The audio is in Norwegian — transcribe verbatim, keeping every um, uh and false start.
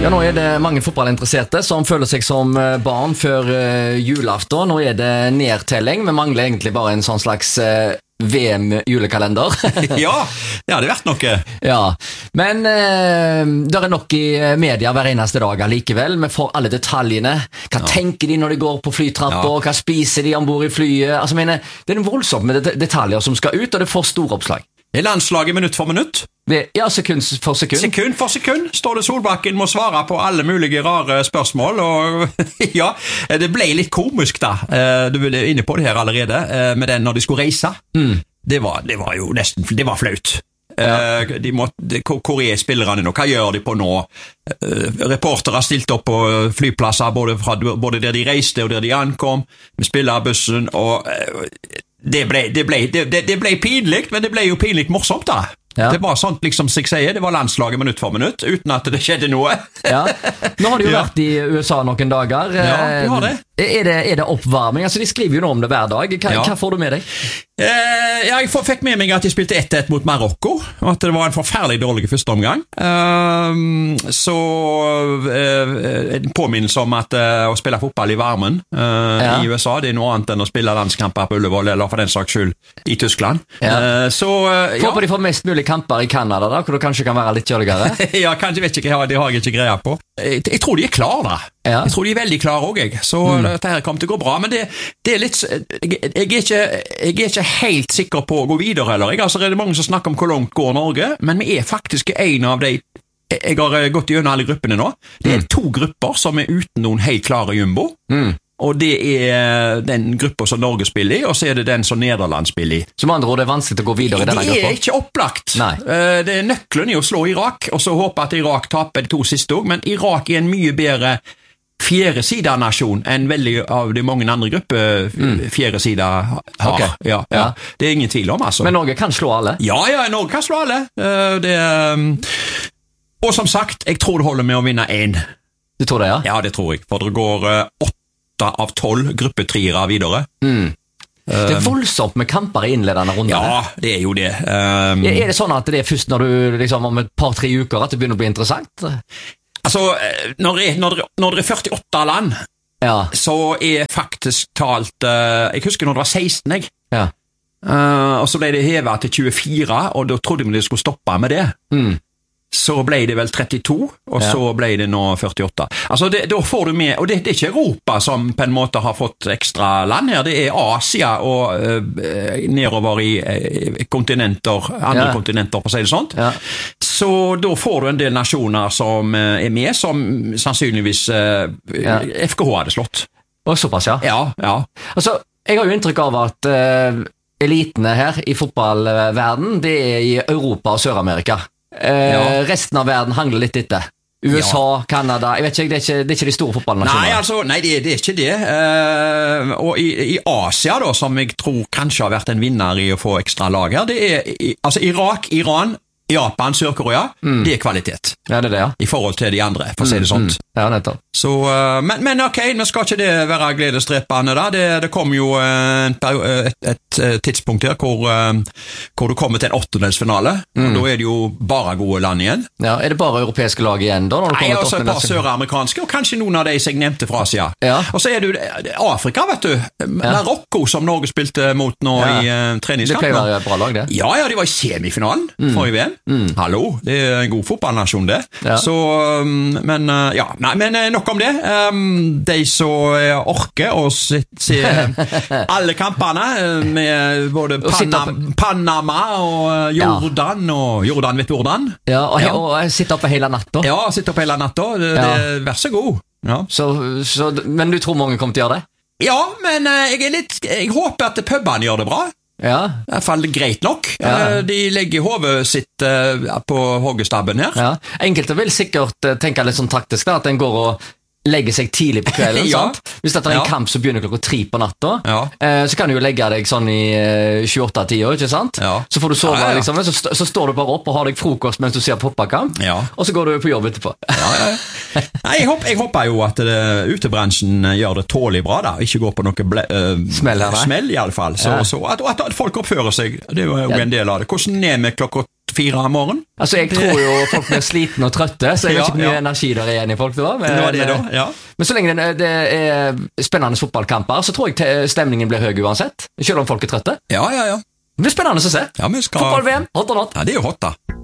Ja, nå er det mange fotballinteresserte som føler seg som barn før uh, julaften. Nå er det nedtelling, men mangler egentlig bare en sånn slags uh, V M-julekalender. Ja, det hadde vært noe. Ja, men uh, det er nok i media hver eneste dag allikevel. Vi får alle detaljene. Hva ja. tenker de når de går på flytrapper? Ja. Hva spiser de ombord i flyet? Altså, mener, det er en voldsomt med det detaljer som skal ut, og det får store oppslag. Det er landslaget minutt for minutt. Ja, sekund for sekund. Sekund for sekund. Står det Solbakken må svare på alle mulige rare spørsmål, og ja, det ble litt komisk da. Du er inne på det her allerede, med den når de skulle reise. Mm. Det, var, det var jo nesten, det var flaut. Ja. De måtte, hvor er spillerne nå? Hva gjør de på nå? Reportere stilte opp på flyplasser, både, fra, både der de reiste og der de ankom, med spillerbussen, og det ble, det ble, det, det ble pinligt, men det ble jo pinligt morsomt da. Ja. Det var sånt liksom som jeg sier, det var landslaget minutt for minutt, uten at det skjedde noe. Ja. Nå har de jo ja. vært i U S A noen dager. Ja, de har det. Er det, er det oppvarming? Altså, de skriver jo nå om det hver dag. Hva, ja. hva får du med deg? Eh, jeg fikk med meg at de spilte ett ett mot Marokko, og at det var en forferdelig dårlig første omgang. Eh, så eh, en påminnelse om at eh, å spille fotball i varmen eh, ja. i U S A, det er noe annet enn å spille landskamper på Ullevål, eller for den saks skyld i Tyskland. Ja. Eh, så eh, ja. Håper de får mest mulig kamper i Kanada da, hvor det kanskje kan være litt kjøligere. Ja, kanskje, vet ikke, det har jeg ikke greia på. Jeg, jeg tror de er klar da. Ja. Jeg tror de er veldig klare også, jeg. Så mm. dette her kommer til å gå bra, men det, det er litt, jeg, jeg, er ikke, jeg er ikke helt sikker på å gå videre, eller? Jeg, altså, det er mange som snakker om hvor langt går Norge, men vi er faktisk en av de, jeg har gått gjennom alle gruppene nå, det er mm. to grupper som er uten noen helt klare jumbo, mm. og det er den gruppa som Norge spiller i, og så er det den som Nederland spiller i. Som andre ord, det er vanskelig å gå videre i denne gruppa? Det er ikke opplagt. Nei. Det er nøkkelen i å slå Irak, og så håpe at Irak taper de to siste også, men Irak er en mye bedre fjerde sida nasjon enn veldig av de mange andre grupper mm. fjerde sida har. Okay. Ja, ja. Ja. Det er ingen tvil om, altså. Men Norge kan slå alle? Ja, ja, Norge kan slå alle. Det, og som sagt, jeg tror det holder med å vinne en. Du tror det, ja? Ja, det tror jeg, for det går åtte av tolv gruppetriere videre. Mm. Det er voldsomt med kamper i innledende runder. Ja, det er jo det. Um, er det sånn at det er først når du liksom om et par-tre uker at det begynner å bli interessant? Altså, når det, når det, når det er førtiåtte land, ja. så er faktisk talt, uh, jeg husker når det var seksten, jeg. Ja. Uh, og så ble det hevet til tjuefire, og da trodde vi de skulle stoppe med det. Mm. Så ble det vel trettito, og ja. så ble det nå førtiåtte. Altså, det, da får du med, og det, det er ikke Europa som på en måte har fått ekstra land her, det er Asia og uh, nedover i uh, kontinenter, andre ja. kontinenter, for å si det sånt. Ja. Så da får du en del nasjoner som uh, er med, som sannsynligvis uh, ja. F K H hadde slått. Og såpass, ja. Ja, ja. Altså, jeg har jo inntrykk av at uh, elitene her i fotballverden, det er i Europa og Sør-Amerika. Eh, ja. Resten av verden hangler litt etter. U S A, ja. Kanada, jeg vet ikke, det er ikke, det er ikke de store fotballnasjonene. Nei, altså, nei, det, det er ikke det. Uh, og i, i Asia da, som jeg tror kanskje har vært en vinner i å få ekstra lag her, det er i, altså Irak, Iran, Japan, Sør-Korea, mm. det er kvalitet. Ja, det er det, ja. I forhold til de andre, for å si det sånt. Mm. Ja, nettopp. Så, uh, men, men ok, nå skal ikke det være gledesdrepende da. Det, det kom jo uh, et, et, et tidspunkt her hvor, uh, hvor du kommer til en åttendelsfinale, mm. og da er det jo bare gode land igjen. Ja, er det bare europeiske lag igjen da? Når Nei, også et par søramerikanske, og kanskje noen av de jeg nevnte fra Asia. Ja. Og så er det jo Afrika, vet du. Ja. Marokko, som Norge spilte mot nå ja. i uh, treningskamp. Det pleier å være et bra lag, det. Ja, ja, de var i semifinalen mm. for i V M. Mm. Hallo, det er en god fotballnasjon det. Ja. Så, um, men uh, ja, nei, men nok om det. Um, de som uh, orker å se, se alle kampene uh, med både Panam, Panama og uh, Jordan, ja. og Jordan vet Jordan. Ja, og, ja. og, og sitte oppe hele natta. Ja, sitte oppe hele natta. Det, ja. det, vær så god. Ja. Så, så, men du tror mange kommer til å gjøre det? Ja, men uh, jeg, er litt, jeg håper at pubene gjør det bra. Ja. I hvert fall greit nok. Ja. De legger hovedet sitt uh, på hoggestabben her. Ja. Enkelte vil sikkert uh, tenke litt sånn taktisk da, at den går og legger seg tidlig på kvelden, ja. sant? Hvis det er en ja. kamp som begynner klokka tre på natta, ja. eh, så kan du jo legge deg sånn i eh, tjueåtte-tida, ikke sant? Ja. Så får du sove, ja, ja, ja. liksom, så, st så står du bare opp og har deg frokost mens du ser fotballkamp, ja. og så går du på jobb etterpå. Ja, ja. Nei, jeg, håper, jeg håper jo at det, utebransjen gjør det tålig bra da, ikke går på noe ble, uh, smell, her, smell i alle fall, så, ja. så at, at folk oppfører seg, det er jo ja. en del av det. Hvordan er vi klokka fire om morgenen. Altså, jeg tror jo folk blir slitne og trøtte, så jeg vet ikke hvor mye ja. energi der er igjen i folk da. Men, det var det da, ja. Men så lenge det, det er spennende fotballkamper, så tror jeg stemningen blir høy uansett, selv om folk er trøtte. Ja, ja, ja. Det blir spennende å se. Ja, vi skal... Fotball-V M, hot or not. Ja, det er jo hot da.